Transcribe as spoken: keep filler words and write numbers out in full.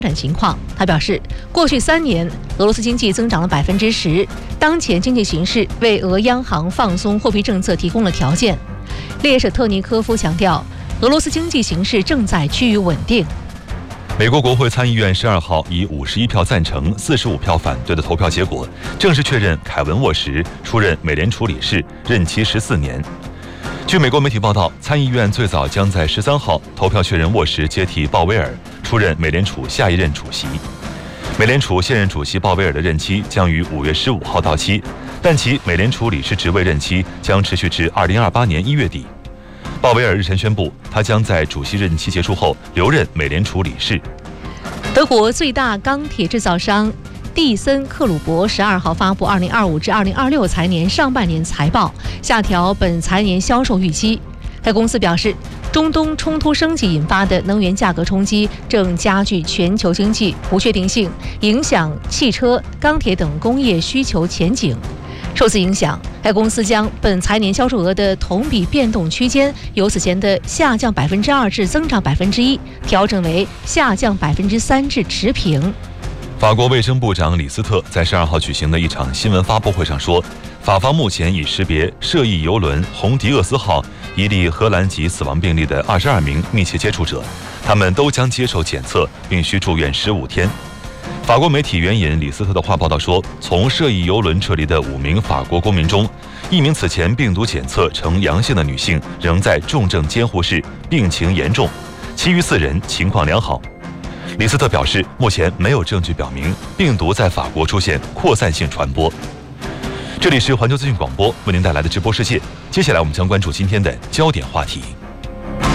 展情况，他表示，过去三年俄罗斯经济增长了百分之十，当前经济形势为俄央行放松货币政策提供了条件。列舍特尼科夫强调，俄罗斯经济形势正在趋于稳定。 美国国会参议院十二号以五十一票赞成、四十五票反对的投票结果，正式确认凯文·沃什出任美联储理事，任期十四年。据美国媒体报道，参议院最早将在十三号投票确认沃什接替鲍威尔出任美联储下一任主席。美联储现任主席鲍威尔的任期将于五月十五号到期，但其美联储理事职位任期将持续至二零二八年一月底。鲍威尔日前宣布，他将在主席任期结束后留任美联储理事。 德国最大钢铁制造商蒂森克虏伯十二号发布二零二五至二零二六财年上半年财报，下调本财年销售预期。该公司表示，中东冲突升级引发的能源价格冲击正加剧全球经济不确定性，影响汽车、钢铁等工业需求前景。受此影响，该公司将本财年销售额的同比变动区间由此前的下降百分之二至增长百分之一，调整为下降百分之三至持平。 法国卫生部长李斯特在十二号举行的一场新闻发布会上说，法方目前已识别涉疫邮轮红迪厄斯号一例荷兰籍死亡病例的二十二名密切接触者，他们都将接受检测，并需住院十五天。法国媒体援引李斯特的话报道说，从涉疫邮轮撤离的五名法国公民中，一名此前病毒检测呈阳性的女性仍在重症监护室，病情严重，其余四人情况良好。李斯特表示，目前没有证据表明病毒在法国出现扩散性传播。这里是环球资讯广播为您带来的直播世界，接下来我们将关注今天的焦点话题。